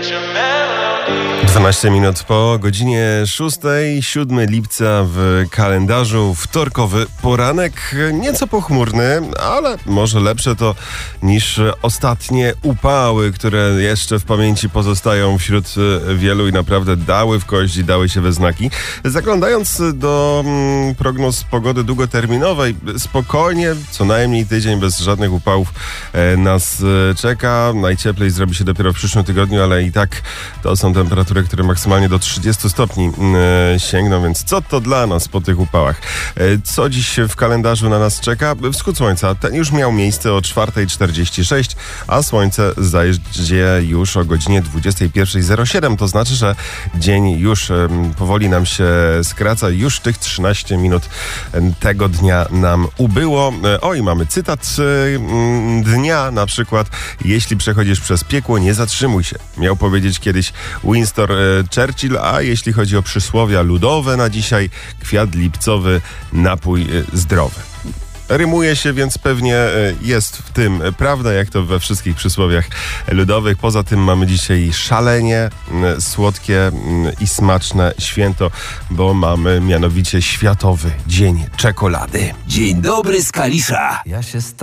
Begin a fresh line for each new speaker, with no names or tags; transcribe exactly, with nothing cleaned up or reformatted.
dwanaście minut po godzinie szóstej, siódmego lipca w kalendarzu, wtorkowy poranek, nieco pochmurny, ale może lepsze to niż ostatnie upały, które jeszcze w pamięci pozostają wśród wielu i naprawdę dały w kość i dały się we znaki. Zaglądając do mm, prognoz pogody długoterminowej, spokojnie, co najmniej tydzień bez żadnych upałów e, nas e, czeka. Najcieplej zrobi się dopiero w przyszłym tygodniu, ale i tak to są temperatury, które maksymalnie do trzydziestu stopni e, sięgną, więc co to dla nas po tych upałach? E, co dziś w kalendarzu na nas czeka? Wschód słońca, ten już miał miejsce o czwarta czterdzieści sześć, a słońce zajdzie już o godzinie dwudziesta pierwsza zero siedem. To znaczy, że dzień już e, powoli nam się skraca, już tych trzynaście minut tego dnia nam ubyło. E, o i mamy cytat e, dnia, na przykład: jeśli przechodzisz przez piekło, nie zatrzymuj się. Miał powiedzieć kiedyś Winston Churchill, a jeśli chodzi o przysłowia ludowe na dzisiaj, kwiat lipcowy, napój zdrowy. Rymuje się, więc pewnie jest w tym prawda, jak to we wszystkich przysłowiach ludowych. Poza tym mamy dzisiaj szalenie słodkie i smaczne święto, bo mamy mianowicie Światowy Dzień Czekolady.
Dzień dobry z Kalisza. Ja się